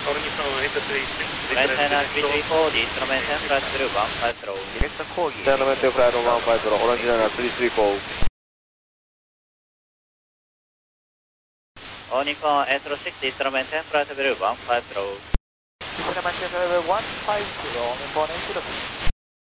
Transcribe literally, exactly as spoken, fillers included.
Maintenance three three four, the instrument and flight through one five zero. Direct Corgi. Instrument and flight one five zero, orange runner three three four. Nippon eight zero six, instrument and flight level one five zero. Instrument and level one five zero, Nippon eight zero six.